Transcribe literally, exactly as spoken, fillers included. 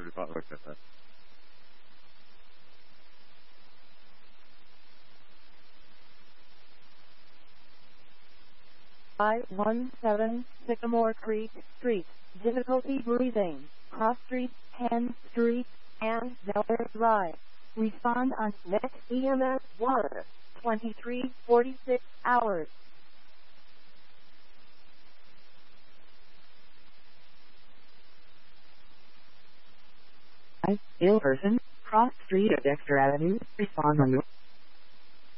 I one seven Sycamore Creek Street, difficulty breathing, Cross Street, Penn Street, and Zeller Drive. Respond on next E M S water, twenty-three forty-six hours. I, ill person, Cross Street at Dexter Avenue, respond on